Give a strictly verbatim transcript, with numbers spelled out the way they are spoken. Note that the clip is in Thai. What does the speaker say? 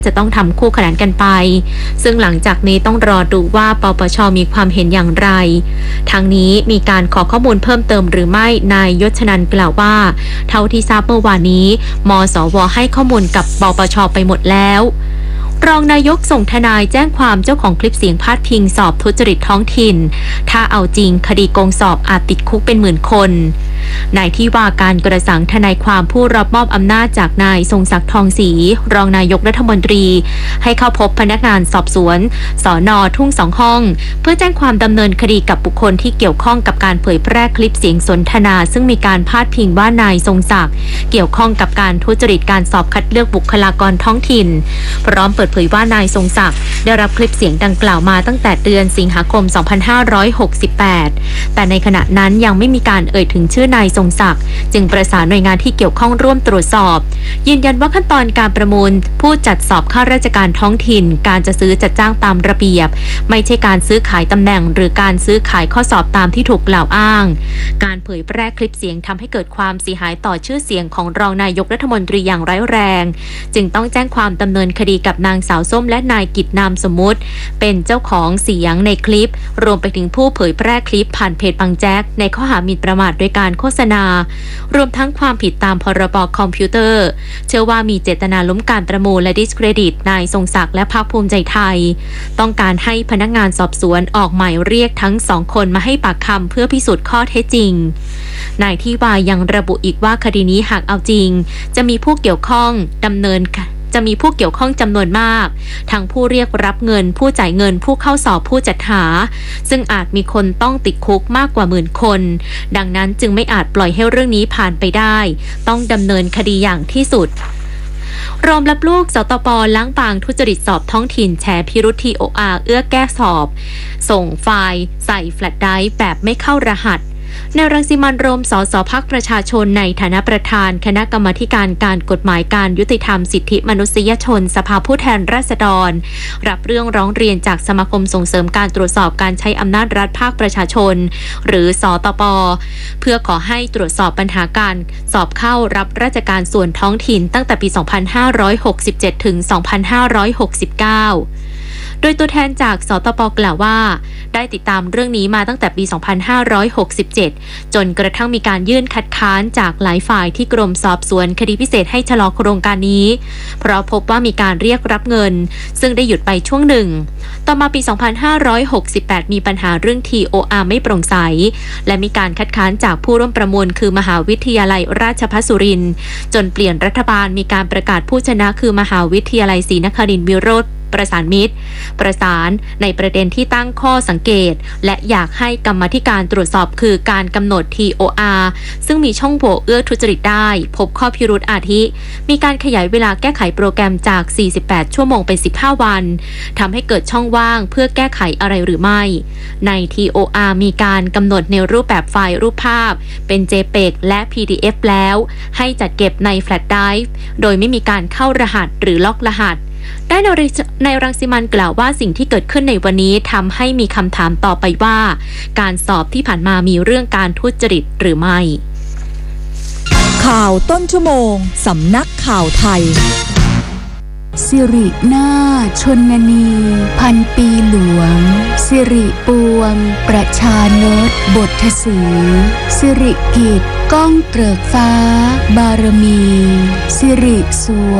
จะต้องทำคู่ขนานกันไปซึ่งหลังจากนี้ต้องรอดูว่าปปช.มีความเห็นอย่างไรทางนี้มีการขอข้อมูลเพิ่มเติมหรือไม่นายยศนันท์กล่าวว่าเท่าที่ทราบเมื่อวานนี้มสว.ให้ข้อมูลกับปปช.ไปหมดแล้วรองนายกส่งทนายแจ้งความเจ้าของคลิปเสียงพาดพิงสอบทุจริตท้องถิ่นถ้าเอาจริงคดีโกงสอบอาจติดคุกเป็นหมื่นคนนายที่ว่าการกระสังทนายความผู้รับมอบอำนาจจากนายทรงศักดิ์ทองศรีรองนายกรัฐมนตรีให้เข้าพบพนักงานสอบสวนสน.ทุ่งสองห้องเพื่อแจ้งความดำเนินคดีกับบุคคลที่เกี่ยวข้องกับการเผยแพร่คลิปเสียงสนทนาซึ่งมีการพาดพิงว่านายทรงศักดิ์เกี่ยวข้องกับการทุจริตการสอบคัดเลือกบุคลากรท้องถิ่นพร้อมเปิดเผยว่านายทรงศักดิ์ได้รับคลิปเสียงดังกล่าวมาตั้งแต่เดือนสิงหาคม สองพันห้าร้อยหกสิบแปด แต่ในขณะนั้นยังไม่มีการเอ่ยถึงชื่อนายทรงศักดิ์จึงประสานหน่วยงานที่เกี่ยวข้องร่วมตรวจสอบยืนยันว่าขั้นตอนการประมูลผู้จัดสอบข้าราชการท้องถิ่นการจะซื้อจัดจ้างตามระเบียบไม่ใช่การซื้อขายตำแหน่งหรือการซื้อขายข้อสอบตามที่ถูกกล่าวอ้างการเผยแพร่คลิปเสียงทำให้เกิดความเสียหายต่อชื่อเสียงของรองนายกรัฐมนตรีอย่างร้ายแรงจึงต้องแจ้งความดำเนินคดีกับนางสาวส้มและนายกิจนามสมมุติเป็นเจ้าของเสียงในคลิปรวมไปถึงผู้เผยแพร่คลิปผ่านเพจบางแจ๊กในข้อหาหมิ่นประมาทโดยการโฆษณารวมทั้งความผิดตามพรบคอมพิวเตอร์เชื่อว่ามีเจตนาล้มการประมูลและดิสเครดิตนายทรงศักดิ์และพรรคภูมิใจไทยต้องการให้พนักงานสอบสวนออกหมายเรียกทั้งสองคนมาให้ปากคำเพื่อพิสูจน์ข้อเท็จจริงนายที่วายังระบุอีกว่าคดีนี้หากเอาจริงจะมีผู้เกี่ยวข้องดำเนินจะมีผู้เกี่ยวข้องจำนวนมากทั้งผู้เรียกรับเงินผู้จ่ายเงินผู้เข้าสอบผู้จัดหาซึ่งอาจมีคนต้องติดคุกมากกว่าหมื่นคนดังนั้นจึงไม่อาจปล่อยให้เรื่องนี้ผ่านไปได้ต้องดำเนินคดีอย่างที่สุดรวมรับลูกสตป.ล้างบางทุจริตสอบท้องถิ่นแฉพิรุธ ที โอ อาร์ เอื้อแก้สอบส่งไฟล์ใส่แฟลชไดรฟ์แบบไม่เข้ารหัสนายรังสิมันต์ โรม สส พรรคประชาชนในฐานะประธานคณะกรรมาการการกฎหมายการยุติธรรมสิทธิมนุษยชนสภาผู้แทนราษฎรรับเรื่องร้องเรียนจากสมาคมส่งเสริมการตรวจสอบการใช้อำนาจรัฐภาคประชาชนหรือสตป.เพื่อขอให้ตรวจสอบปัญหาการสอบเข้ารับราชการส่วนท้องถิ่นตั้งแต่ปี สองพันห้าร้อยหกสิบเจ็ด ถึง สองพันห้าร้อยหกสิบเก้าโดยตัวแทนจากสตป.กล่าวว่าได้ติดตามเรื่องนี้มาตั้งแต่ปี สองพันห้าร้อยหกสิบเจ็ด จนกระทั่งมีการยื่นคัดค้านจากหลายฝ่ายที่กรมสอบสวนคดีพิเศษให้ชะลอโครงการนี้เพราะพบว่ามีการเรียกรับเงินซึ่งได้หยุดไปช่วงหนึ่งต่อมาปี สองพันห้าร้อยหกสิบแปด มีปัญหาเรื่อง ที โอ อาร์ ไม่โปร่งใสและมีการคัดค้านจากผู้ร่วมประมูลคือมหาวิทยาลัยราชภัฏสุรินทร์จนเปลี่ยนรัฐบาลมีการประกาศผู้ชนะคือมหาวิทยาลัยศรีนครินทร์วิโรจน์ประสานมิตรประสานในประเด็นที่ตั้งข้อสังเกตและอยากให้กรรมาธิการตรวจสอบคือการกำหนด ที โอ อาร์ ซึ่งมีช่องโหว่เอื้อทุจริตได้พบข้อพิรุธอาทิมีการขยายเวลาแก้ไขโปรแกรมจากสี่สิบแปดชั่วโมงเป็นสิบห้าวันทำให้เกิดช่องว่างเพื่อแก้ไขอะไรหรือไม่ใน ที โอ อาร์ มีการกำหนดในรูปแบบไฟล์รูปภาพเป็น เจ พี อี จี และ พี ดี เอฟ แล้วให้จัดเก็บในแฟลชไดรฟ์โดยไม่มีการเข้ารหัสหรือล็อกรหัสได้ในรังสิมันต์กล่าวว่าสิ่งที่เกิดขึ้นในวันนี้ทำให้มีคำถามต่อไปว่าการสอบที่ผ่านมามีเรื่องการทุจริตหรือไม่ข่าวต้นชั่วโมงสำนักข่าวไทยสิรินาถชนนีพันปีหลวงสิริปวงประชานตบทสีสิริกิจก้องเกริกฟ้าบารมีสิริสว